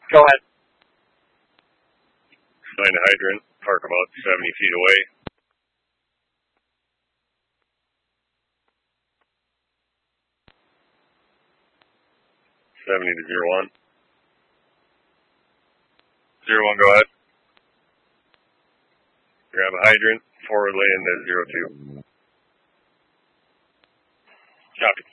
Go ahead. Find a hydrant, park about 70 feet away. (70 to 01). 01, go ahead. Grab a hydrant, forward lane to 02. Copy.